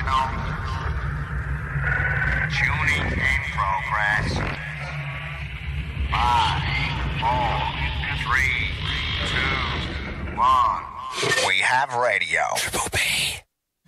know. Tuning in progress. 5, 4, 3, 2, 1. We have radio. Triple B.